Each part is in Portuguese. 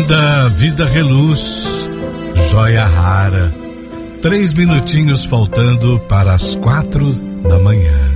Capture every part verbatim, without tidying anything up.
Banda Vida Reluz, joia rara. Três minutinhos faltando para as quatro da manhã.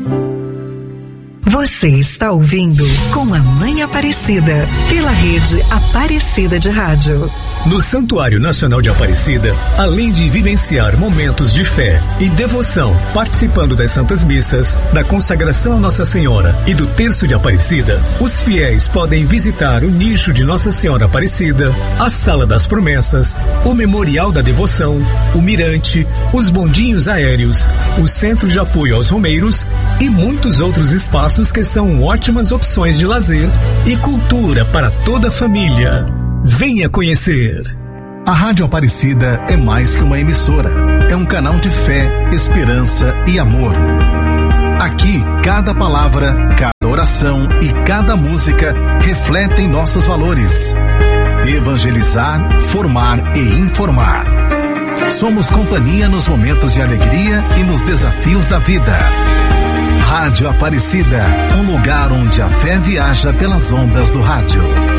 Você está ouvindo Com a Mãe Aparecida, pela rede Aparecida de Rádio. No Santuário Nacional de Aparecida, além de vivenciar momentos de fé e devoção, participando das Santas Missas, da consagração a Nossa Senhora e do Terço de Aparecida, os fiéis podem visitar o nicho de Nossa Senhora Aparecida, a Sala das Promessas, o Memorial da Devoção, o Mirante, os bondinhos aéreos, o Centro de Apoio aos Romeiros e muitos outros espaços que são ótimas opções de lazer e cultura para toda a família. Venha conhecer. A Rádio Aparecida é mais que uma emissora. É um canal de fé, esperança e amor. Aqui, cada palavra, cada oração e cada música refletem nossos valores. Evangelizar, formar e informar. Somos companhia nos momentos de alegria e nos desafios da vida. Rádio Aparecida, um lugar onde a fé viaja pelas ondas do rádio.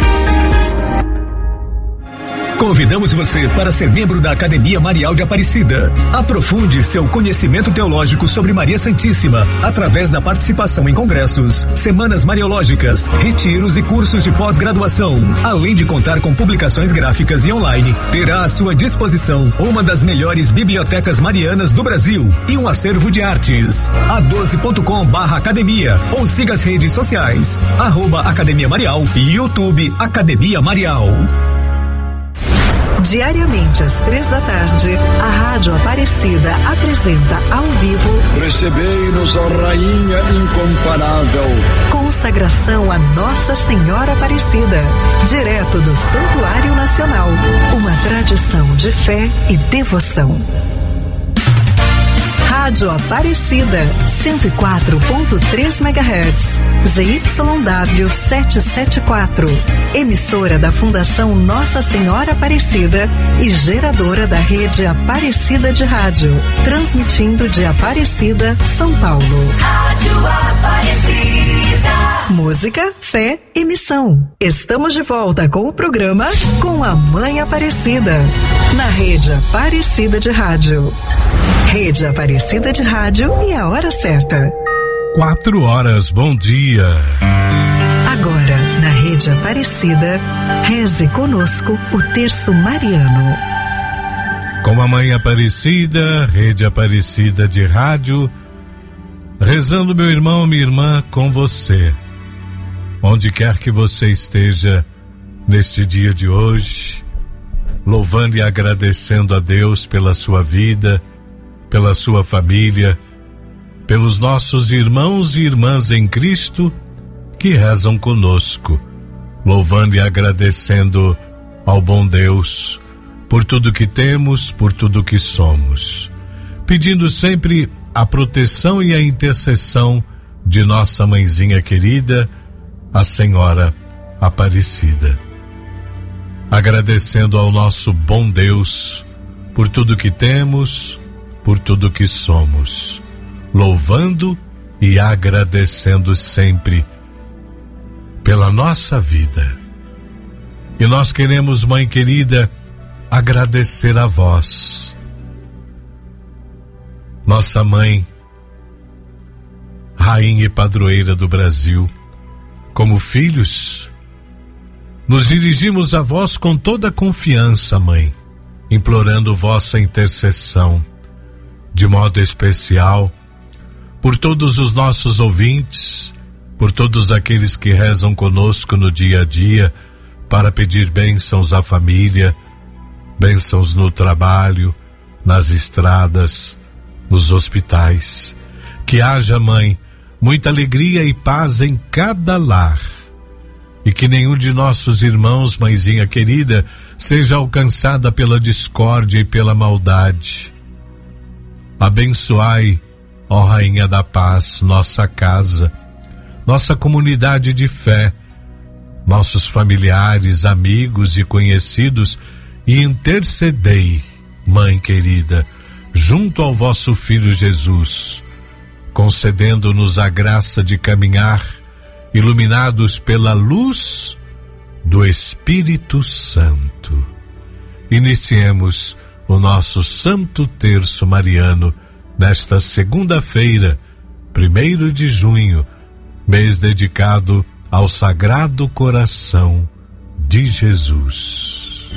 Convidamos você para ser membro da Academia Marial de Aparecida. Aprofunde seu conhecimento teológico sobre Maria Santíssima através da participação em congressos, semanas mariológicas, retiros e cursos de pós-graduação. Além de contar com publicações gráficas e online, terá à sua disposição uma das melhores bibliotecas marianas do Brasil e um acervo de artes. a doze ponto com barra academia ou siga as redes sociais, arroba Academia Marial e YouTube Academia Marial. Diariamente às três da tarde, a Rádio Aparecida apresenta ao vivo Recebei-nos, ó Rainha incomparável, consagração a Nossa Senhora Aparecida, direto do Santuário Nacional, uma tradição de fé e devoção. Rádio Aparecida, cento e quatro ponto três megahertz, Z Y W setecentos e setenta e quatro, emissora da Fundação Nossa Senhora Aparecida e geradora da rede Aparecida de Rádio, transmitindo de Aparecida, São Paulo. Rádio Aparecida. Música, fé e missão. Estamos de volta com o programa Com a Mãe Aparecida, na rede Aparecida de Rádio. Rede Aparecida de Rádio e a hora certa. Quatro horas, bom dia. Agora, na Rede Aparecida, reze conosco o Terço Mariano. Com a Mãe Aparecida, Rede Aparecida de Rádio, rezando, meu irmão, minha irmã, com você. Onde quer que você esteja neste dia de hoje, louvando e agradecendo a Deus pela sua vida, pela sua família, pelos nossos irmãos e irmãs em Cristo que rezam conosco, louvando e agradecendo ao bom Deus por tudo que temos, por tudo que somos, pedindo sempre a proteção e a intercessão de nossa mãezinha querida, a Senhora Aparecida. Agradecendo ao nosso bom Deus por tudo que temos, por tudo que somos, louvando e agradecendo sempre pela nossa vida. E nós queremos, mãe querida, agradecer a vós, nossa mãe, rainha e padroeira do Brasil. Como filhos, nos dirigimos a vós com toda a confiança, mãe, implorando vossa intercessão, de modo especial, por todos os nossos ouvintes, por todos aqueles que rezam conosco no dia a dia, para pedir bênçãos à família, bênçãos no trabalho, nas estradas, nos hospitais. Que haja, mãe, muita alegria e paz em cada lar, e que nenhum de nossos irmãos, mãezinha querida, seja alcançada pela discórdia e pela maldade. Abençoai, ó Rainha da Paz, nossa casa, nossa comunidade de fé, nossos familiares, amigos e conhecidos, e intercedei, Mãe querida, junto ao vosso Filho Jesus, concedendo-nos a graça de caminhar iluminados pela luz do Espírito Santo. Iniciemos o nosso Santo Terço Mariano nesta segunda-feira, primeiro de junho, mês dedicado ao Sagrado Coração de Jesus.